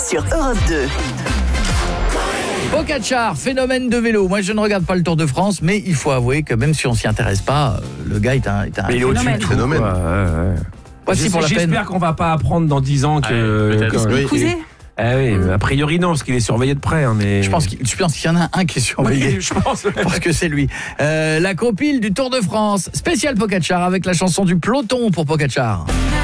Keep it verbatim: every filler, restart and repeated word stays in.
sur Europe deux. Pogačar, phénomène de vélo. Moi, je ne regarde pas le Tour de France, mais il faut avouer que même si on s'y intéresse pas, le gars est un, est un mais il est au-dessus de tout. Phénomène. Ouais, ouais, ouais. Voici pour la peine. J'espère qu'on va pas apprendre dans dix ans que... Ah, que- oui, Cousé. Ah oui, a priori non, parce qu'il est surveillé de près. Hein, mais... Je pense qu'il je pense qu'il y en a un qui est surveillé. Oui, je pense. Parce que c'est lui. Euh, la compile du Tour de France, spécial Pogačar avec la chanson du peloton pour Pogačar.